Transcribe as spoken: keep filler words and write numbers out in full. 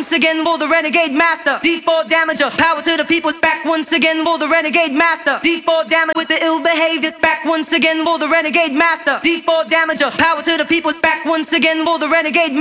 once again for the renegade master. D four damager, power to the people. Back once again for the renegade master. D four damage with the ill behavior. Back once again for the renegade master. D four damager, power to the people. Back once again for the renegade master.